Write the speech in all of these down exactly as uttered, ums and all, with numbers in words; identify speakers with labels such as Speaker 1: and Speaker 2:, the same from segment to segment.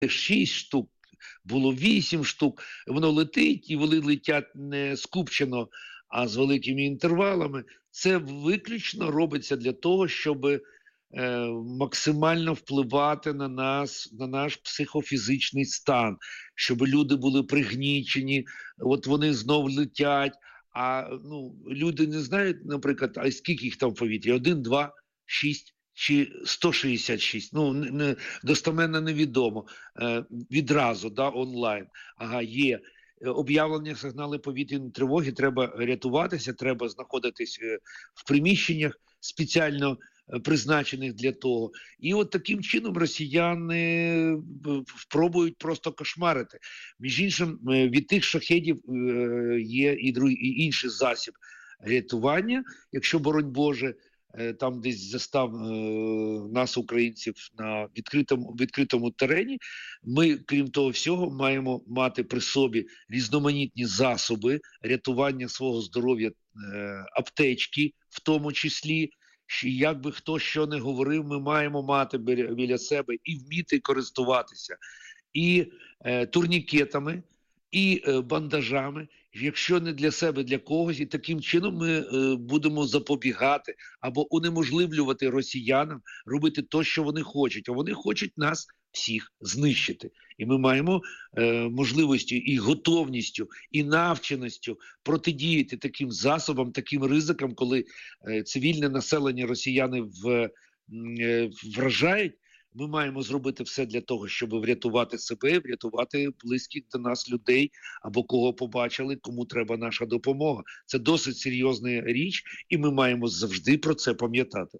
Speaker 1: шість штук, було вісім штук. Воно летить, і вони летять не скупчено, а з великими інтервалами. Це виключно робиться для того, щоб е, максимально впливати на нас, на наш психофізичний стан, щоб люди були пригнічені, от вони знов летять, а ну, люди не знають, наприклад, а скільки їх там в повітрі? Один, два, шість чи сто шістдесят шість, ну, не, не, достеменно невідомо, е, відразу, да, онлайн. Ага, є. Об'явлення сигнали повітряної тривоги, треба рятуватися, треба знаходитись в приміщеннях спеціально призначених для того. І от таким чином росіяни пробують просто кошмарити. Між іншим, від тих шахедів є і, друг, і інший засіб рятування, якщо, боронь Боже, там десь застав е, нас, українців, на відкритому, відкритому терені, ми, крім того всього, маємо мати при собі різноманітні засоби рятування свого здоров'я, е, аптечки в тому числі. Як би хто що не говорив, ми маємо мати біля себе і вміти користуватися і е, турнікетами, і е, бандажами, якщо не для себе, для когось. І таким чином ми е, будемо запобігати або унеможливлювати росіянам робити те, що вони хочуть. А вони хочуть нас всіх знищити. І ми маємо е, можливості і готовністю, і навченістю протидіяти таким засобам, таким ризикам, коли е, цивільне населення росіяни в, е, вражають. Ми маємо зробити все для того, щоб врятувати себе, врятувати близьких до нас людей, або кого побачили, кому треба наша допомога. Це досить серйозна річ, і ми маємо завжди про це пам'ятати.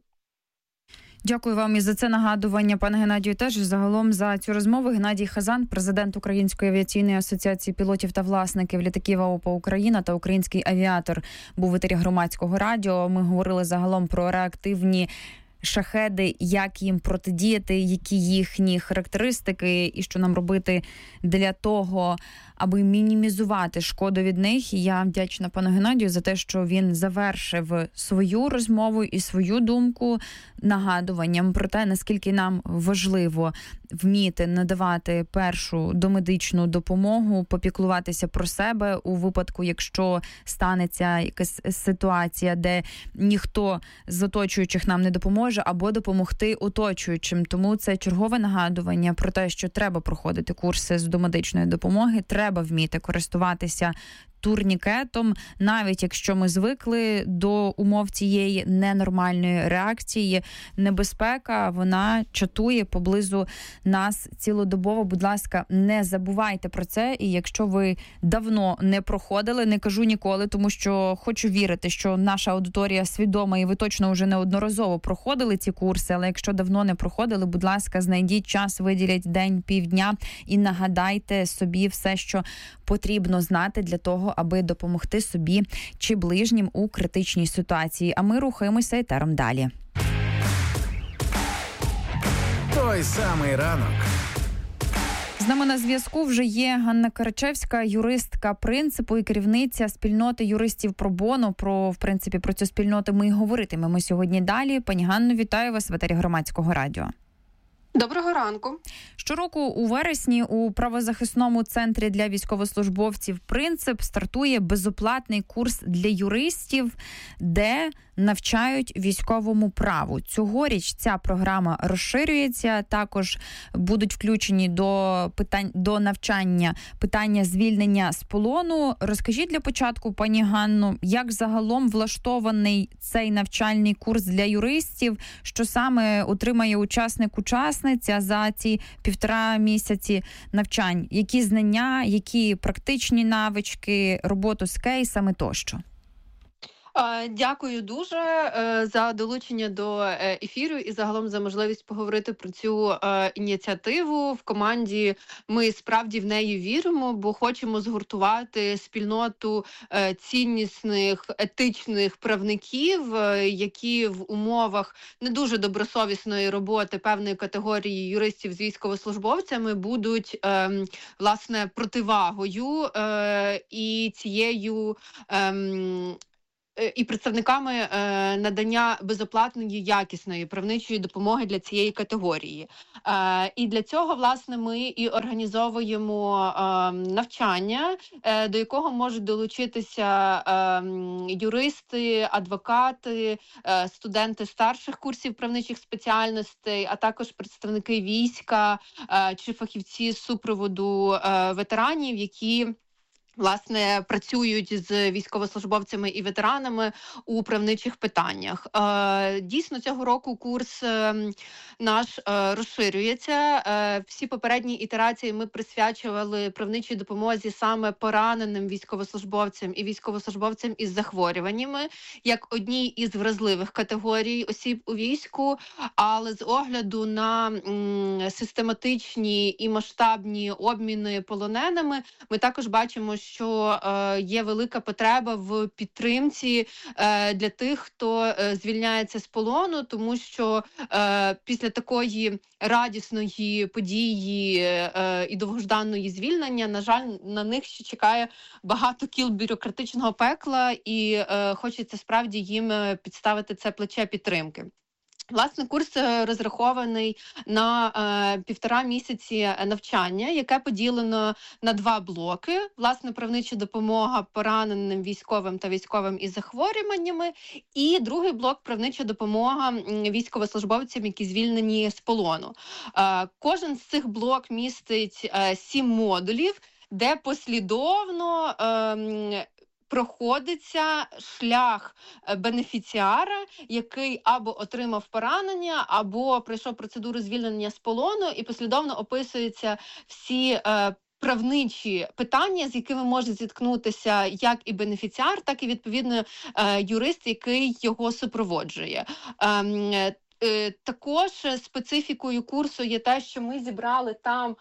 Speaker 2: Дякую вам і за це нагадування, пане Геннадію, теж загалом за цю розмову. Геннадій Хазан, президент Української авіаційної асоціації пілотів та власників літаків АОПА Україна та український авіатор, був в етері Громадського радіо. Ми говорили загалом про реактивні шахеди, як їм протидіяти, які їхні характеристики і що нам робити для того, аби мінімізувати шкоду від них. І я вдячна пану Геннадію за те, що він завершив свою розмову і свою думку нагадуванням про те, наскільки нам важливо вміти надавати першу домедичну допомогу, попіклуватися про себе у випадку, якщо станеться якась ситуація, де ніхто з оточуючих нам не допоможе, або допомогти оточуючим. Тому це чергове нагадування про те, що треба проходити курси з домедичної допомоги, треба вміти користуватися турнікетом, навіть якщо ми звикли до умов цієї ненормальної реакції. Небезпека, вона чатує поблизу нас цілодобово. Будь ласка, не забувайте про це. І якщо ви давно не проходили, не кажу ніколи, тому що хочу вірити, що наша аудиторія свідома, і ви точно вже неодноразово проходили ці курси, але якщо давно не проходили, будь ласка, знайдіть час, виділіть день, півдня і нагадайте собі все, що потрібно знати для того, аби допомогти собі чи ближнім у критичній ситуації. А ми рухаємося етером далі.
Speaker 3: Той самий ранок.
Speaker 2: З нами на зв'язку вже є Ганна Карачевська, юристка принципу і керівниця спільноти юристів Про Боно. Про, в принципі, про цю спільноту ми і говоритимемо сьогодні далі. Пані Ганно, вітаю вас в етері Громадського радіо.
Speaker 4: Доброго ранку.
Speaker 2: Щороку у вересні у правозахисному центрі для військовослужбовців «Принцип» стартує безоплатний курс для юристів, де навчають військовому праву. Цьогоріч ця програма розширюється. Також будуть включені до питань до навчання питання звільнення з полону. Розкажіть для початку, пані Ганно, як загалом влаштований цей навчальний курс для юристів, що саме отримає учасник-учасниця за ці півтора місяці навчань? Які знання, які практичні навички, роботу з кейсами тощо?
Speaker 4: Дякую дуже за долучення до ефіру і загалом за можливість поговорити про цю ініціативу. В команді ми справді в неї віримо, бо хочемо згуртувати спільноту ціннісних, етичних правників, які в умовах не дуже добросовісної роботи певної категорії юристів з військовослужбовцями будуть, власне, противагою і цією і представниками е, надання безоплатної якісної правничої допомоги для цієї категорії. Е, і для цього, власне, ми і організовуємо е, навчання, е, до якого можуть долучитися е, юристи, адвокати, е, студенти старших курсів правничих спеціальностей, а також представники війська е, чи фахівці з супроводу е, ветеранів, які власне працюють з військовослужбовцями і ветеранами у правничих питаннях. Е, дійсно, цього року курс е, наш е, розширюється. Е, всі попередні ітерації ми присвячували правничій допомозі саме пораненим військовослужбовцям і військовослужбовцям із захворюваннями, як одній із вразливих категорій осіб у війську, але з огляду на м, систематичні і масштабні обміни полоненими, ми також бачимо, що е, є велика потреба в підтримці е, для тих, хто е, звільняється з полону, тому що е, після такої радісної події е, і довгожданої звільнення, на жаль, на них ще чекає багато кіл бюрократичного пекла, і е, хочеться справді їм підставити це плече підтримки. Власне, курс розрахований на е, півтора місяці навчання, яке поділено на два блоки. Власне, правнича допомога пораненим військовим та військовим із захворюваннями. І другий блок – правнича допомога військовослужбовцям, які звільнені з полону. Е, кожен з цих блок містить е, сім модулів, де послідовно е, проходиться шлях бенефіціара, який або отримав поранення, або пройшов процедуру звільнення з полону, і послідовно описуються всі е, правничі питання, з якими може зіткнутися як і бенефіціар, так і, відповідно, е, юрист, який його супроводжує. Е, е, також специфікою курсу є те, що ми зібрали там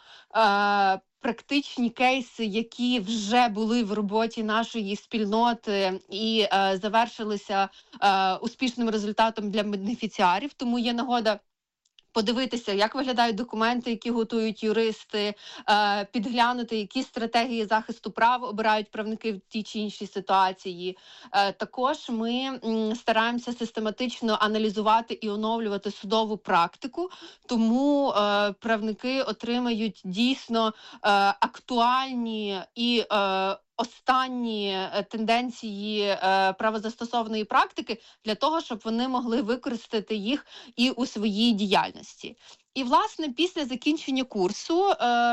Speaker 4: е, практичні кейси, які вже були в роботі нашої спільноти і е, завершилися е, успішним результатом для бенефіціарів. Тому є нагода подивитися, як виглядають документи, які готують юристи, е, підглянути, які стратегії захисту прав обирають правники в тій чи іншій ситуації. Е, також ми м, стараємося систематично аналізувати і оновлювати судову практику, тому е, правники отримають дійсно е, актуальні і е, останні тенденції е, правозастосовної практики для того, щоб вони могли використати їх і у своїй діяльності. І, власне, після закінчення курсу е,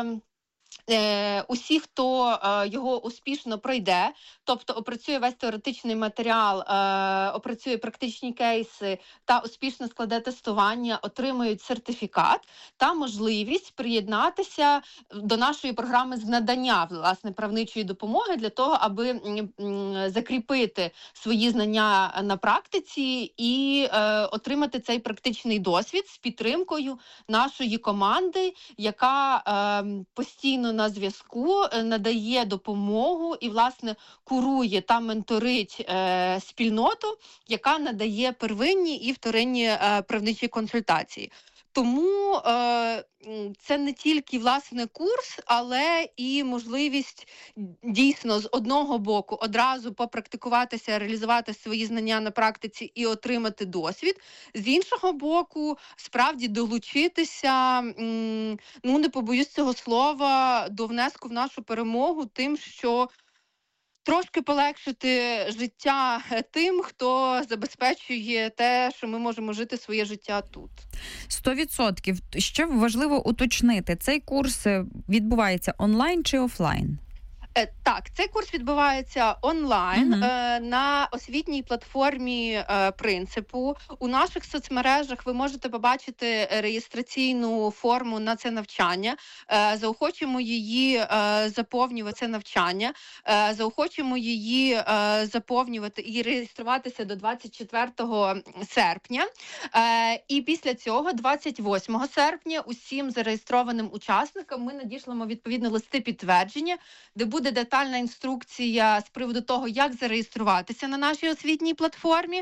Speaker 4: е, усі, хто е, його успішно пройде, тобто опрацює весь теоретичний матеріал, е, опрацює практичні кейси та успішно складе тестування, отримують сертифікат та можливість приєднатися до нашої програми з надання, власне, правничої допомоги для того, аби м, м, закріпити свої знання на практиці і е, отримати цей практичний досвід з підтримкою нашої команди, яка е, постійно на зв'язку, е, надає допомогу і, власне, курує та менторить е, спільноту, яка надає первинні і вторинні е, правничі консультації. Тому е, це не тільки, власне, курс, але і можливість дійсно з одного боку одразу попрактикуватися, реалізувати свої знання на практиці і отримати досвід. З іншого боку, справді долучитися, м, ну не побоюсь цього слова, до внеску в нашу перемогу тим, що трошки полегшити життя тим, хто забезпечує те, що ми можемо жити своє життя тут.
Speaker 2: Сто відсотків. Ще важливо уточнити, цей курс відбувається онлайн чи офлайн?
Speaker 4: Так, цей курс відбувається онлайн
Speaker 2: Угу.
Speaker 4: е, на освітній платформі е, «Принципу». У наших соцмережах ви можете побачити реєстраційну форму на це навчання. Е, заохочуємо її е, заповнювати це навчання. Е, заохочуємо її е, заповнювати і реєструватися до двадцять четвертого серпня. Е, і після цього, двадцять восьмого серпня, усім зареєстрованим учасникам ми надішлемо відповідно листи підтвердження, де буде детальна інструкція з приводу того, як зареєструватися на нашій освітній платформі,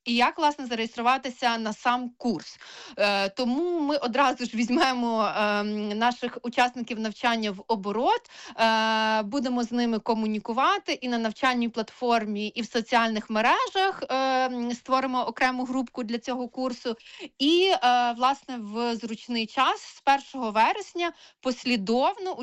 Speaker 4: і як, власне, зареєструватися на сам курс. Е, тому ми одразу ж візьмемо е, наших учасників навчання в оборот, е, будемо з ними комунікувати і на навчальній платформі, і в соціальних мережах е, створимо окрему групку для цього курсу. І, е, власне, в зручний час з першого вересня послідовно